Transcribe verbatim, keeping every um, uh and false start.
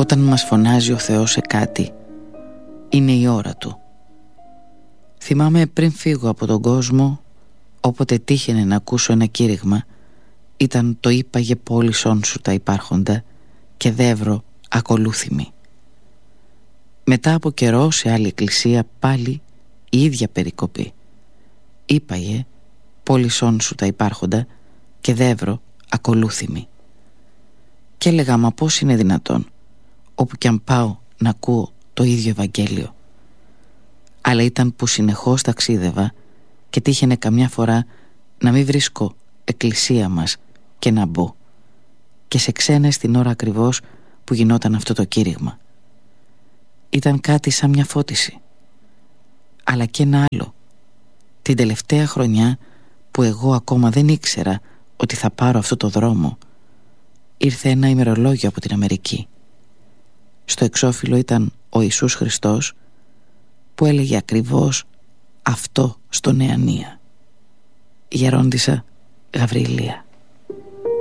Όταν μας φωνάζει ο Θεός σε κάτι, είναι η ώρα του. Θυμάμαι πριν φύγω από τον κόσμο, όποτε τύχαινε να ακούσω ένα κήρυγμα, ήταν το «Είπαγε πόλησόν σου τα υπάρχοντα και δεύρο ακολούθημη». Μετά από καιρό σε άλλη εκκλησία πάλι η ίδια περικοπή. «Είπαγε πόλησόν σου τα υπάρχοντα και δεύρο ακολούθημη». Και έλεγα, μα πώς είναι δυνατόν, όπου κι αν πάω να ακούω το ίδιο Ευαγγέλιο. Αλλά ήταν που συνεχώς ταξίδευα και τύχαινε καμιά φορά να μην βρίσκω εκκλησία μας και να μπω, και σε ξένες την ώρα ακριβώς που γινόταν αυτό το κήρυγμα. Ήταν κάτι σαν μια φώτιση. Αλλά και ένα άλλο. Την τελευταία χρονιά που εγώ ακόμα δεν ήξερα ότι θα πάρω αυτό το δρόμο, ήρθε ένα ημερολόγιο από την Αμερική. Στο εξώφυλλο ήταν ο Ιησούς Χριστός που έλεγε ακριβώς αυτό στο Νεανία. Γερόντισσα Γαβριλία.